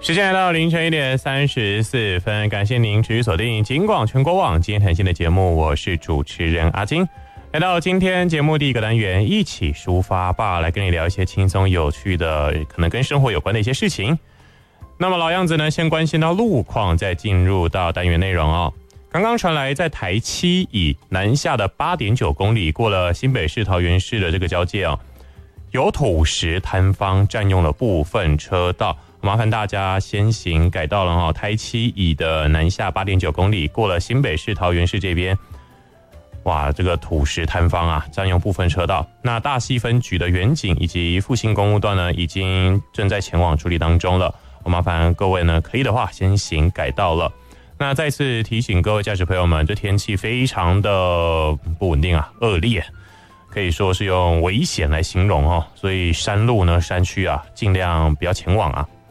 时间来到凌晨1点34分，感谢您持续锁定警广全国网今天谈心的节目，我是主持人阿金。来到今天节目第一个单元，一起抒发吧，来跟你聊一些轻松有趣的，可能跟生活有关的一些事情。那么老样子呢，先关心到路况，再进入到单元内容哦。刚刚传来，在台7以南下的 8.9 公里，过了新北市桃园市的这个交界哦，有土石坍方占用了部分车道，麻烦大家先行改道了哦。台7以的南下 8.9 公里，过了新北市桃园市这边，哇，这个土石坍方啊，占用部分车道。那大溪分局的远景以及复兴公路段呢，已经正在前往处理当中了。我麻烦各位呢，可以的话先行改道了。那再次提醒各位驾驶朋友们，这天气非常的不稳定啊，恶劣，可以说是用危险来形容哦。所以山路呢、山区啊，尽量不要前往啊。